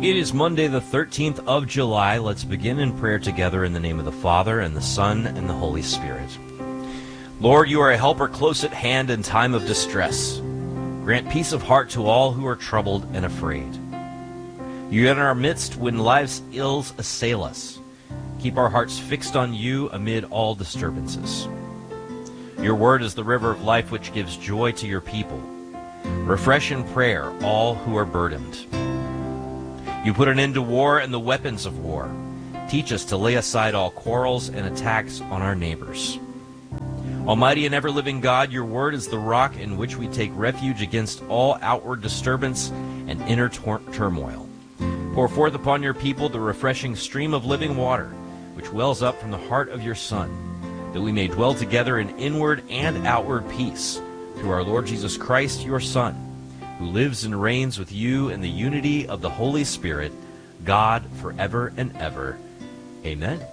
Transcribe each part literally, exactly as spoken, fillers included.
It is Monday, the thirteenth of July. Let's begin in prayer together in the name of the Father, and the Son, and the Holy Spirit. Lord, you are a helper close at hand in time of distress. Grant peace of heart to all who are troubled and afraid. You are in our midst when life's ills assail us. Keep our hearts fixed on you amid all disturbances. Your word is the river of life which gives joy to your people. Refresh in prayer all who are burdened. You put an end to war and the weapons of war. Teach us to lay aside all quarrels and attacks on our neighbors. Almighty and ever-living God, your word is the rock in which we take refuge against all outward disturbance and inner tor- turmoil. Pour forth upon your people the refreshing stream of living water, which wells up from the heart of your Son, that we may dwell together in inward and outward peace, through our Lord Jesus Christ, your Son, who lives and reigns with you in the unity of the Holy Spirit, God, forever and ever. Amen.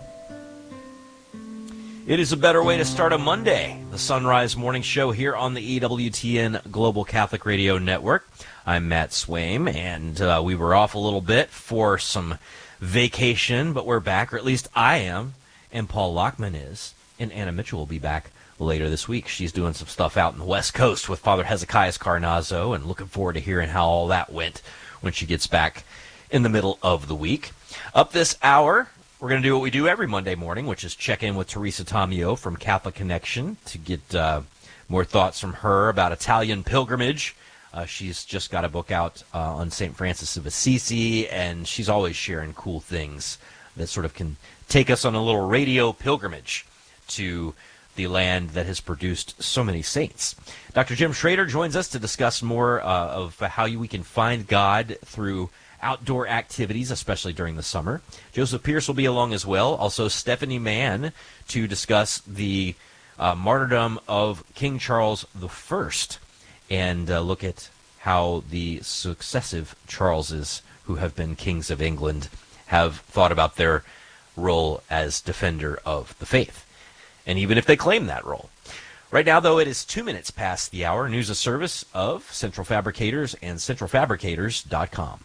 It is a better way to start a Monday, the Sunrise Morning Show here on the E W T N Global Catholic Radio Network. I'm Matt Swaim, and uh, we were off a little bit for some vacation, but we're back, or at least I am, and Paul Lockman is, and Anna Mitchell will be back later this week. She's doing some stuff out in the West Coast with Father Hezekiah Carnazzo, and looking forward to hearing how all that went when she gets back in the middle of the week. Up this hour, we're going to do what we do every Monday morning, which is check in with Teresa Tomeo from Catholic Connection to get uh, more thoughts from her about Italian pilgrimage. Uh, she's just got a book out uh, on Saint Francis of Assisi, and she's always sharing cool things that sort of can take us on a little radio pilgrimage to the land that has produced so many saints. Doctor Jim Schrader joins us to discuss more uh, of how we can find God through outdoor activities, especially during the summer. Joseph Pierce will be along as well. Also, Stephanie Mann to discuss the uh, martyrdom of King Charles the First and uh, look at how the successive Charleses who have been kings of England have thought about their role as defender of the faith, and even if they claim that role. Right now, though, it is two minutes past the hour. News of service of Central Fabricators and central fabricators dot com.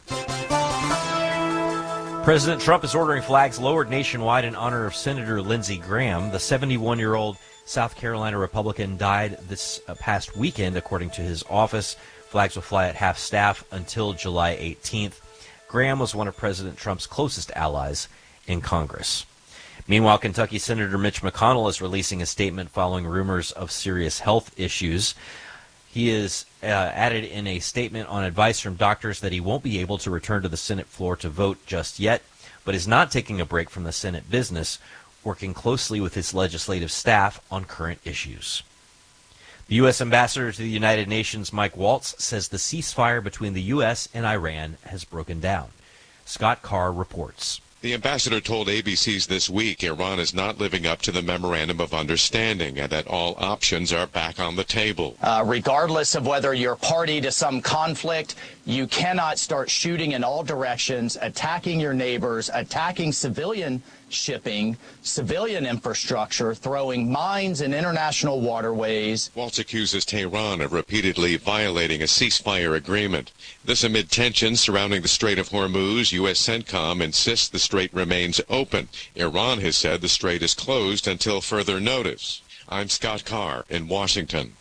President Trump is ordering flags lowered nationwide in honor of Senator Lindsey Graham. The seventy-one-year-old South Carolina Republican died this uh, past weekend, according to his office. Flags will fly at half-staff until July eighteenth. Graham was one of President Trump's closest allies in Congress. Meanwhile, Kentucky Senator Mitch McConnell is releasing a statement following rumors of serious health issues. He is uh, added in a statement on advice from doctors that he won't be able to return to the Senate floor to vote just yet, but is not taking a break from the Senate business, working closely with his legislative staff on current issues. The U S Ambassador to the United Nations, Mike Waltz, says the ceasefire between the U S and Iran has broken down. Scott Carr reports. The ambassador told A B C's This Week Iran is not living up to the Memorandum of Understanding and that all options are back on the table. Uh, regardless of whether you're party to some conflict, you cannot start shooting in all directions, attacking your neighbors, attacking civilian shipping, civilian infrastructure, throwing mines in international waterways. Waltz accuses Tehran of repeatedly violating a ceasefire agreement. This amid tensions surrounding the Strait of Hormuz. U S CENTCOM insists the strait remains open. Iran has said the strait is closed until further notice. I'm Scott Carr in Washington.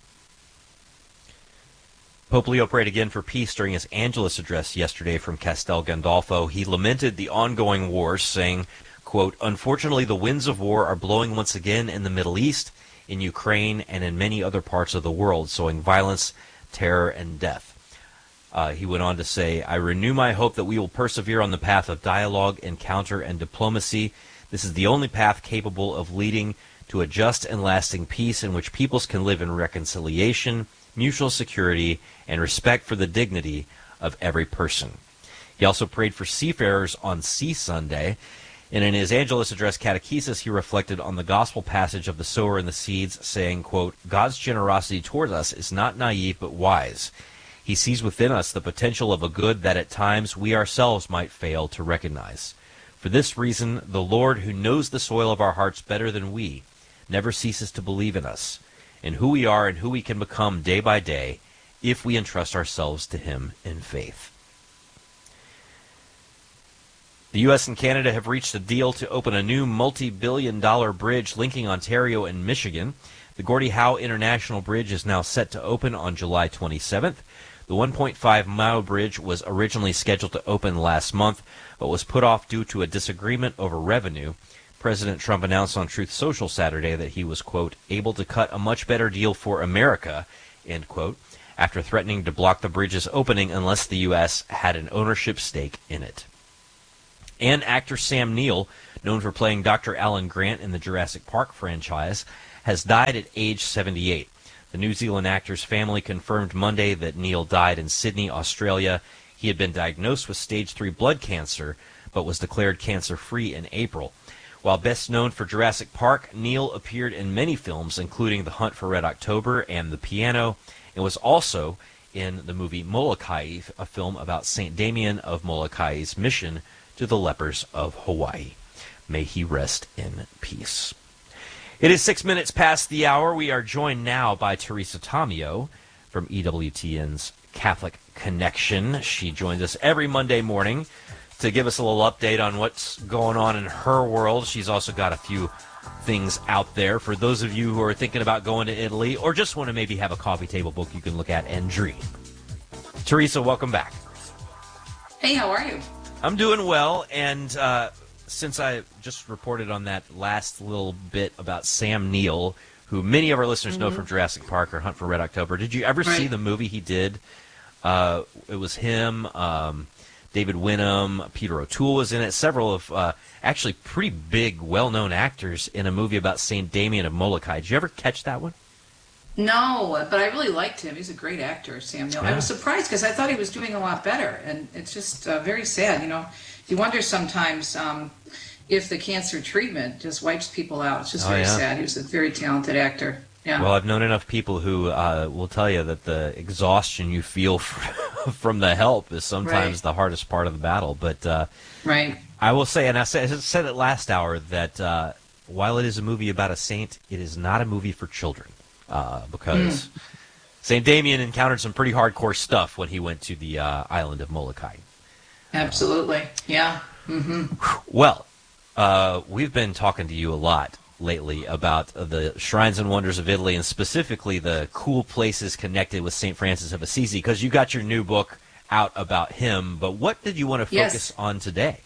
Pope Leo prayed again for peace during his Angelus address yesterday from Castel Gandolfo. He lamented the ongoing wars, saying, quote, "Unfortunately, the winds of war are blowing once again in the Middle East, in Ukraine, and in many other parts of the world, sowing violence, terror, and death." Uh, he went on to say, "I renew my hope that we will persevere on the path of dialogue, encounter, and diplomacy. This is the only path capable of leading to a just and lasting peace in which peoples can live in reconciliation, mutual security, and respect for the dignity of every person." He also prayed for seafarers on Sea Sunday. And in his Angelus address catechesis, he reflected on the gospel passage of the sower and the seeds, saying, quote, "God's generosity toward us is not naive but wise. He sees within us the potential of a good that at times we ourselves might fail to recognize. For this reason, the Lord, who knows the soil of our hearts better than we, never ceases to believe in us, in who we are and who we can become day by day, if we entrust ourselves to him in faith." The U S and Canada have reached a deal to open a new multi-billion dollar bridge linking Ontario and Michigan. The Gordie Howe International Bridge is now set to open on July twenty-seventh. The one point five mile bridge was originally scheduled to open last month, but was put off due to a disagreement over revenue. President Trump announced on Truth Social Saturday that he was, quote, able to cut a much better deal for America, end quote, after threatening to block the bridge's opening unless the U S had an ownership stake in it. And actor Sam Neill, known for playing Doctor Alan Grant in the Jurassic Park franchise, has died at age seventy-eight. The New Zealand actor's family confirmed Monday that Neill died in Sydney, Australia. He had been diagnosed with stage three blood cancer, but was declared cancer-free in April. While best known for Jurassic Park, Neill appeared in many films, including The Hunt for Red October and The Piano, and was also in the movie Molokai, a film about Saint Damien of Molokai's mission to the lepers of Hawaii. May he rest in peace. It is six minutes past the hour. We are joined now by Teresa Tomeo from E W T N's Catholic Connection. She joins us every Monday morning to give us a little update on what's going on in her world. She's also got a few things out there for those of you who are thinking about going to Italy or just want to maybe have a coffee table book you can look at and dream. Teresa, welcome back. Hey, how are you? I'm doing well, and uh, since I just reported on that last little bit about Sam Neill, who many of our listeners mm-hmm. know from Jurassic Park or Hunt for Red October, did you ever right. see the movie he did? Uh, it was him, um, David Winham, Peter O'Toole was in it, several of uh, actually pretty big, well-known actors in a movie about Saint Damien of Molokai. Did you ever catch that one? No, but I really liked him. He's a great actor, Sam Neill. Yeah. I was surprised because I thought he was doing a lot better, and it's just uh, very sad. You know, you wonder sometimes um, if the cancer treatment just wipes people out. It's just oh, very yeah. sad. He was a very talented actor. Yeah. Well, I've known enough people who uh, will tell you that the exhaustion you feel from the help is sometimes right. the hardest part of the battle. But uh, right. I will say, and I said, I said it last hour, that uh, while it is a movie about a saint, it is not a movie for children. Uh, because mm. Saint Damien encountered some pretty hardcore stuff when he went to the uh, island of Molokai. Absolutely, yeah. Mm-hmm. Well, uh, we've been talking to you a lot lately about the shrines and wonders of Italy, and specifically the cool places connected with Saint Francis of Assisi, because you got your new book out about him. But what did you want to focus yes. on today?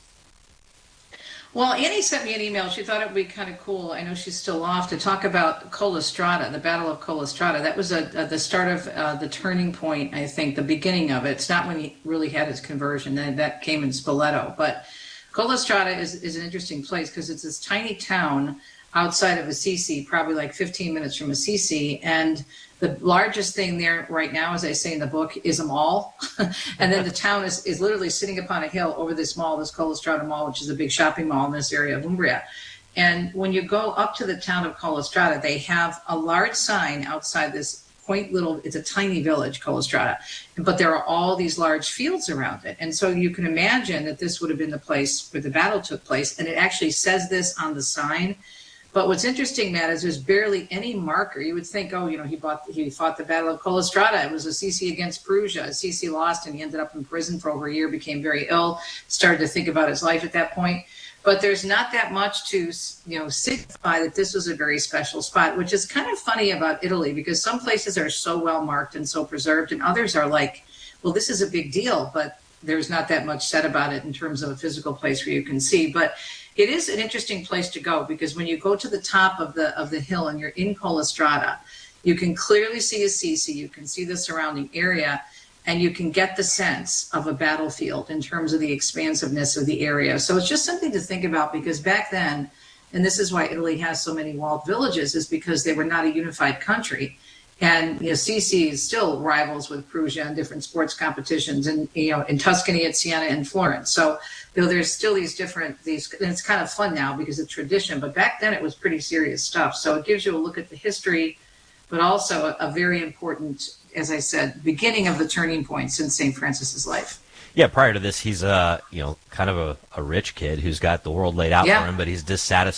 Well, Annie sent me an email. She thought it would be kind of cool. I know she's still off to talk about Collestrata, the Battle of Collestrata. That was a, a, the start of uh, the turning point, I think, the beginning of it. It's not when he really had his conversion. Then that came in Spoleto. But Collestrata is, is an interesting place because it's this tiny town outside of Assisi, probably like fifteen minutes from Assisi. And the largest thing there right now, as I say in the book, is a mall. And then the town is, is literally sitting upon a hill over this mall, this Collestrata Mall, which is a big shopping mall in this area of Umbria. And when you go up to the town of Collestrata, they have a large sign outside this quaint little, it's a tiny village, Collestrata, but there are all these large fields around it. And so you can imagine that this would have been the place where the battle took place. And it actually says this on the sign. But what's interesting, Matt, is there's barely any marker. You would think, oh, you know, he bought, he fought the Battle of Collestrata. It was Assisi against Perugia. Assisi lost, and he ended up in prison for over a year, became very ill, started to think about his life at that point. But there's not that much to, you know, signify that this was a very special spot, which is kind of funny about Italy, because some places are so well marked and so preserved, and others are like, well, this is a big deal, but there's not that much said about it in terms of a physical place where you can see. But it is an interesting place to go, because when you go to the top of the of the hill and you're in Collestrata, you can clearly see Assisi, you can see the surrounding area, and you can get the sense of a battlefield in terms of the expansiveness of the area. So it's just something to think about, because back then, and this is why Italy has so many walled villages, is because they were not a unified country. And you know, Assisi is still rivals with Perugia in different sports competitions, and you know, in Tuscany, at Siena and Florence. So you know, there's still these different these. And it's kind of fun now because of tradition, but back then it was pretty serious stuff. So it gives you a look at the history, but also a, a very important, as I said, beginning of the turning point in Saint Francis's life. Yeah, prior to this, he's uh, you know, kind of a, a rich kid who's got the world laid out yeah. for him, but he's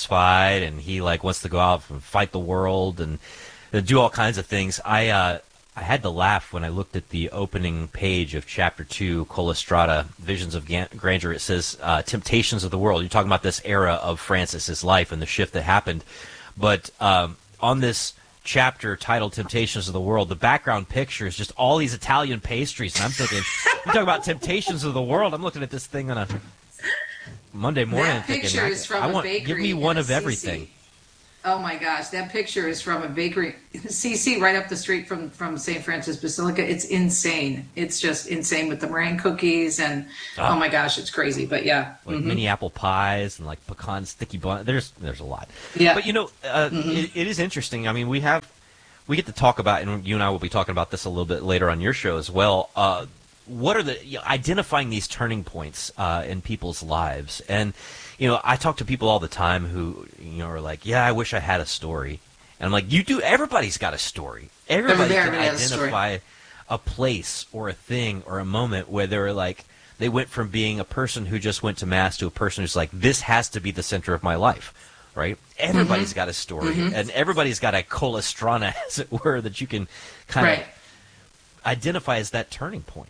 dissatisfied, and he like wants to go out and fight the world and do all kinds of things. I uh, I had to laugh when I looked at the opening page of chapter two, Colastrata, Visions of Gan- Grandeur. It says, uh, Temptations of the World. You're talking about this era of Francis's life and the shift that happened. But um, on this chapter titled Temptations of the World, the background picture is just all these Italian pastries. And I'm thinking, you talk about Temptations of the World. I'm looking at this thing on a Monday morning. That picture thinking, is from I a want, bakery give me in one of Assisi. everything. Oh my gosh, that picture is from a bakery, C C, right up the street from from Saint Francis Basilica. It's insane. It's just insane with the meringue cookies and oh, oh my gosh, it's crazy. But yeah, like mm-hmm. mini apple pies and like pecan sticky bun. There's there's a lot. Yeah, but you know, uh, mm-hmm. it, it is interesting. I mean, we have we get to talk about, and you and I will be talking about this a little bit later on your show as well. Uh, what are the you know, identifying these turning points uh, in people's lives? And you know, I talk to people all the time who, you know, are like, yeah, I wish I had a story. And I'm like, you do, everybody's got a story. Everybody can identify a place or a thing or a moment where they're like, they went from being a person who just went to Mass to a person who's like, this has to be the center of my life, right? Everybody's mm-hmm. got a story. Mm-hmm. And everybody's got a colastrana, as it were, that you can kind right. of identify as that turning point.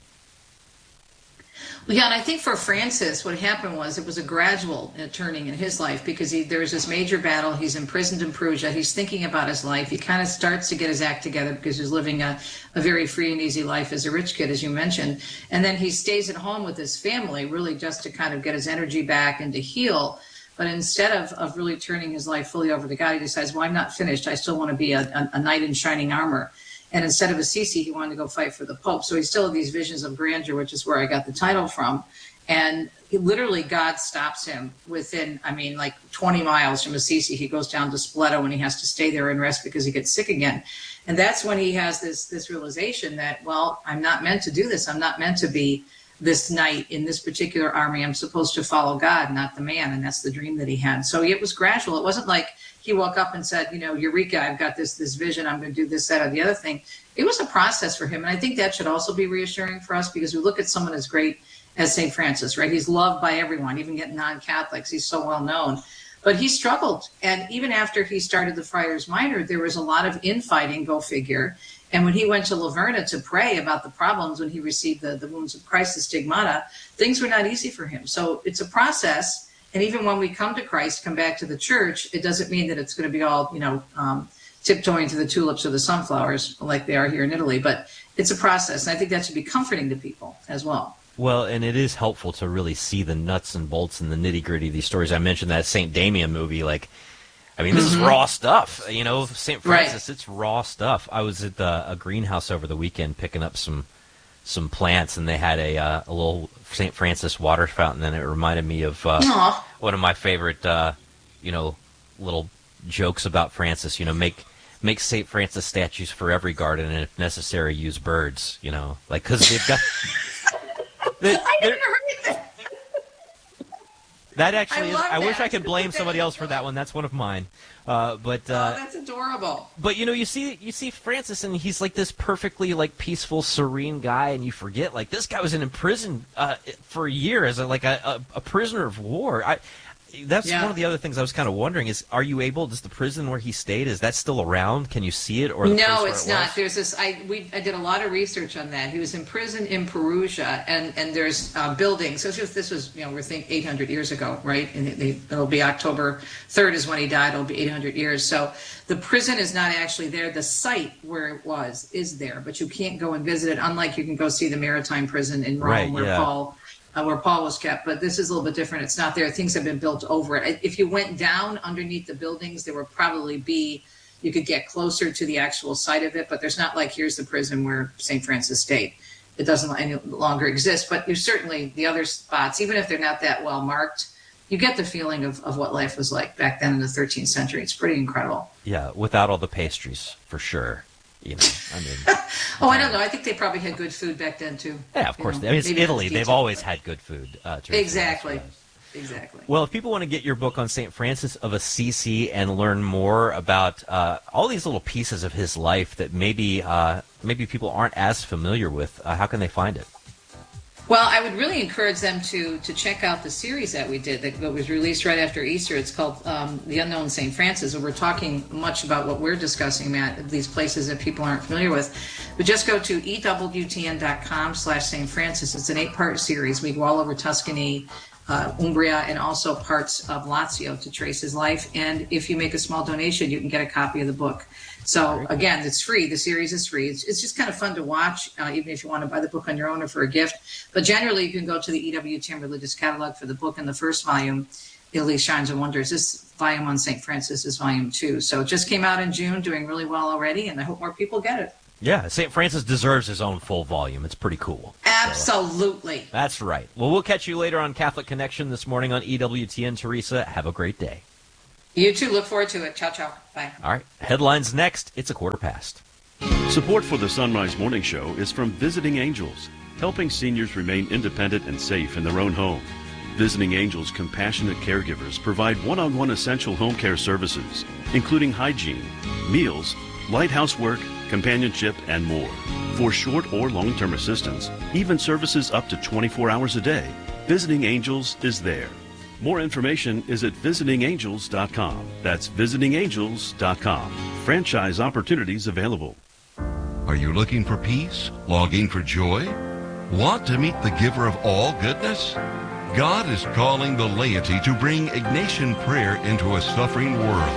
Well, yeah, and I think for Francis, what happened was it was a gradual uh, turning in his life because he, there's this major battle. He's imprisoned in Perugia. He's thinking about his life. He kind of starts to get his act together because he's living a, a very free and easy life as a rich kid, as you mentioned. And then he stays at home with his family, really just to kind of get his energy back and to heal. But instead of, of really turning his life fully over to God, he decides, well, I'm not finished. I still want to be a, a, a knight in shining armor. And instead of Assisi, he wanted to go fight for the Pope. So he still had these visions of grandeur, which is where I got the title from. And he, literally, God stops him within, I mean, like twenty miles from Assisi. He goes down to Spoleto and he has to stay there and rest because he gets sick again. And that's when he has this, this realization that, well, I'm not meant to do this. I'm not meant to be this knight in this particular army. I'm supposed to follow God, not the man. And that's the dream that he had. So it was gradual. It wasn't like he woke up and said, you know, Eureka, I've got this this vision. I'm going to do this, that, or the other thing. It was a process for him. And I think that should also be reassuring for us because we look at someone as great as Saint Francis, right? He's loved by everyone, even getting non-Catholics. He's so well known. But he struggled. And even after he started the Friars Minor, there was a lot of infighting, go figure. And when he went to Laverna to pray about the problems when he received the, the wounds of Christ, the stigmata, things were not easy for him. So it's a process. And even when we come to Christ, come back to the church, it doesn't mean that it's going to be all, you know, um, tiptoeing to the tulips or the sunflowers like they are here in Italy. But it's a process. And I think that should be comforting to people as well. Well, and it is helpful to really see the nuts and bolts and the nitty gritty of these stories. I mentioned that Saint Damien movie, like, I mean, this mm-hmm. is raw stuff, you know, Saint Francis, right. It's raw stuff. I was at the, a greenhouse over the weekend picking up some some plants, and they had a uh, a little Saint Francis water fountain, and it reminded me of uh, one of my favorite, uh, you know, little jokes about Francis, you know, make make Saint Francis statues for every garden, and if necessary, use birds, you know, like, because they've got... they, I never heard that. That actually I is. I that. wish I could blame somebody else for that one. That's one of mine. Uh, but uh, oh, that's adorable. But you know, you see, you see Francis, and he's like this perfectly like peaceful, serene guy, and you forget like this guy was in prison uh, for a year as a, like a, a, a prisoner of war. I, that's yeah. one of the other things I was kind of wondering is, are you able? Does the prison where he stayed, is that still around? Can you see it? Or the no, place it's where it not. was? There's this. I we I did a lot of research on that. He was in prison in Perugia, and and there's uh, buildings. So this was, this was you know we're thinking eight hundred years ago, right? And it, it, it'll be October third is when he died. It'll be eight hundred years. So the prison is not actually there. The site where it was is there, but you can't go and visit it. Unlike you can go see the Maritime Prison in Rome, right, where yeah. Paul. Uh, where Paul was kept, but this is a little bit different. It's not there. Things have been built over it. If you went down underneath the buildings, there would probably be, you could get closer to the actual site of it, but there's not like, here's the prison where Saint Francis stayed. It doesn't any longer exist, but you certainly, the other spots, even if they're not that well marked, you get the feeling of, of what life was like back then in the thirteenth century. It's pretty incredible. Yeah, without all the pastries, for sure. You know, I mean, oh, I don't know. I think they probably had good food back then too. Yeah, of course. You know, I mean, it's maybe Italy. They've always had good food. Uh, exactly. Exactly. Well, if people want to get your book on Saint Francis of Assisi and learn more about uh, all these little pieces of his life that maybe uh, maybe people aren't as familiar with, uh, how can they find it? Well, I would really encourage them to to check out the series that we did that, that was released right after Easter. It's called um, The Unknown Saint Francis, and we're talking much about what we're discussing, Matt, these places that people aren't familiar with. But just go to E W T N dot com slash Saint Francis. It's an eight-part series. We go all over Tuscany, uh, Umbria, and also parts of Lazio to trace his life. And if you make a small donation, you can get a copy of the book. So again, it's free. The series is free. It's, it's just kind of fun to watch, uh, even if you want to buy the book on your own or for a gift. But generally, you can go to the E W T N Religious Catalog for the book in the first volume, Italy Shines and Wonders. This volume on Saint Francis is volume two. So it just came out in June, doing really well already, and I hope more people get it. Yeah, Saint Francis deserves his own full volume. It's pretty cool. Absolutely. So, that's right. Well, we'll catch you later on Catholic Connection this morning on E W T N. Teresa, have a great day. You too. Look forward to it. Ciao, ciao. Bye. All right. Headlines next. It's a quarter past. Support for the Sunrise Morning Show is from Visiting Angels, helping seniors remain independent and safe in their own home. Visiting Angels compassionate caregivers provide one-on-one essential home care services, including hygiene, meals, light housework, companionship, and more. For short or long-term assistance, even services up to twenty-four hours a day, Visiting Angels is there. More information is at visiting angels dot com. That's visiting angels dot com. Franchise opportunities available. Are you looking for peace? Longing for joy? Want to meet the giver of all goodness? God is calling the laity to bring Ignatian prayer into a suffering world.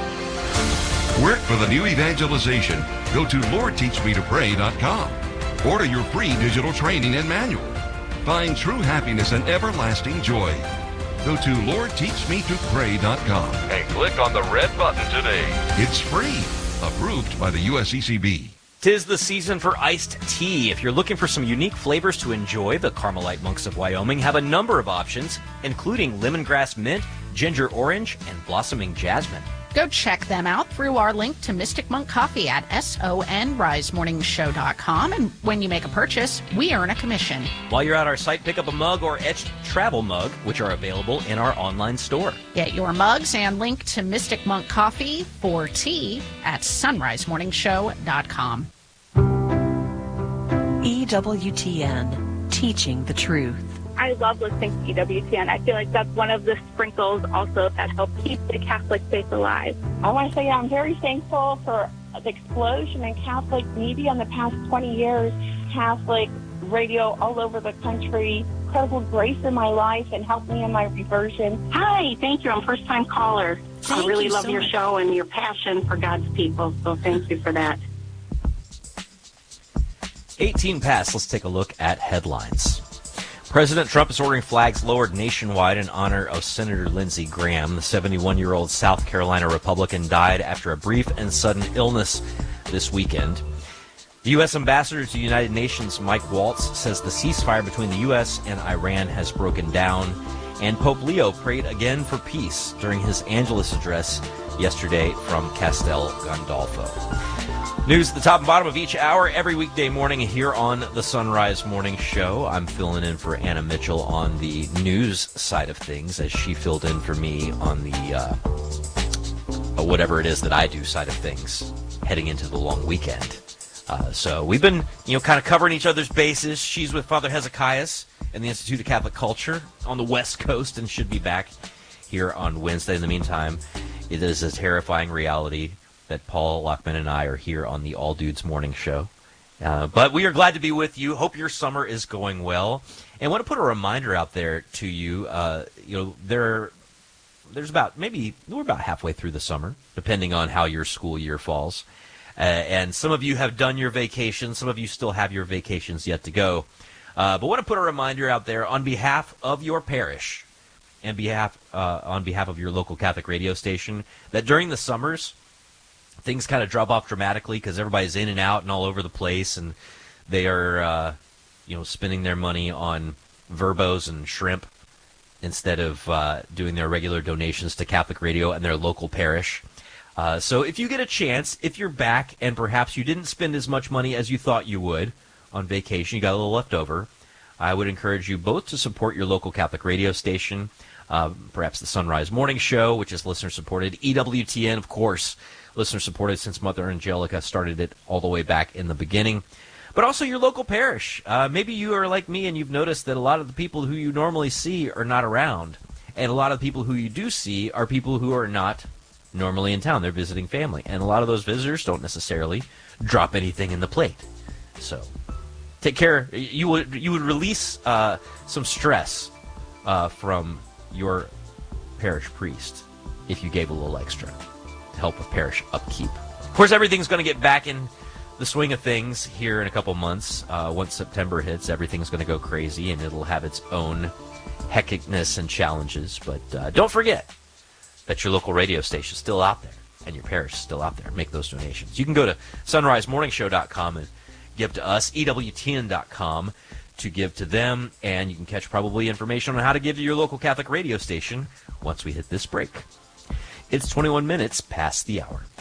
Work for the new evangelization. Go to lord teach me to pray dot com. Order your free digital training and manual. Find true happiness and everlasting joy. Go to lord teach me to pray dot com and click on the red button today. It's free. Approved by the U S E C B. Tis the season for iced tea. If you're looking for some unique flavors to enjoy, the Carmelite Monks of Wyoming have a number of options, including lemongrass mint, ginger orange, and blossoming jasmine. Go check them out through our link to Mystic Monk Coffee at sonrise morning show dot com. And when you make a purchase, we earn a commission. While you're at our site, pick up a mug or etched travel mug, which are available in our online store. Get your mugs and link to Mystic Monk Coffee for tea at sunrise morning show dot com. E W T N, teaching the truth. I love listening to E W T N. I feel like that's one of the sprinkles also that help keep the Catholic faith alive. I want to say I'm very thankful for the explosion in Catholic media in the past twenty years. Catholic radio all over the country, incredible grace in my life and helped me in my reversion. Hi, thank you. I'm a first-time caller. Thank I really you love so your much. show and your passion for God's people, so thank you for that. eighteen past. Let's take a look at headlines. President Trump is ordering flags lowered nationwide in honor of Senator Lindsey Graham. The seventy-one-year-old South Carolina Republican died after a brief and sudden illness this weekend. The U S ambassador to the United Nations, Mike Waltz, says the ceasefire between the U S and Iran has broken down. And Pope Leo prayed again for peace during his Angelus address yesterday from Castel Gandolfo. News at the top and bottom of each hour every weekday morning here on the Sunrise Morning Show. I'm filling in for Anna Mitchell on the news side of things as she filled in for me on the uh, whatever it is that I do side of things heading into the long weekend. Uh, so we've been, you know, kind of covering each other's bases. She's with Father Hezekias and the Institute of Catholic Culture on the West Coast and should be back here on Wednesday. In the meantime, it is a terrifying reality that Paul Lockman and I are here on the All Dudes Morning Show. Uh, but we are glad to be with you. Hope your summer is going well. And want to put a reminder out there to you. Uh, you know, there, there's about, maybe, we're about halfway through the summer, depending on how your school year falls. Uh, and some of you have done your vacations. Some of you still have your vacations yet to go. Uh, but want to put a reminder out there on behalf of your parish and behalf uh, on behalf of your local Catholic radio station that during the summers, things kind of drop off dramatically because everybody's in and out and all over the place, and they are, uh, you know, spending their money on verbos and shrimp instead of uh, doing their regular donations to Catholic radio and their local parish. Uh, so if you get a chance, if you're back and perhaps you didn't spend as much money as you thought you would on vacation, you got a little left over, I would encourage you both to support your local Catholic radio station, uh, perhaps the Sunrise Morning Show, which is listener-supported, E W T N, of course, listener-supported since Mother Angelica started it all the way back in the beginning. but also your local parish. Uh, maybe you are like me and you've noticed that a lot of the people who you normally see are not around. And a lot of the people who you do see are people who are not normally in town. They're visiting family. And a lot of those visitors don't necessarily drop anything in the plate. So take care. You would, you would release uh, some stress uh, from your parish priest if you gave a little extra to help with parish upkeep. Of course, everything's going to get back in the swing of things here in a couple months. Uh, once September hits, everything's going to go crazy, and it'll have its own hecticness and challenges. But uh, don't forget that your local radio station is still out there, and your parish is still out there. Make those donations. You can go to sunrise morning show dot com and give to us, E W T N dot com to give to them, and you can catch probably information on how to give to your local Catholic radio station once we hit this break. It's twenty-one minutes past the hour.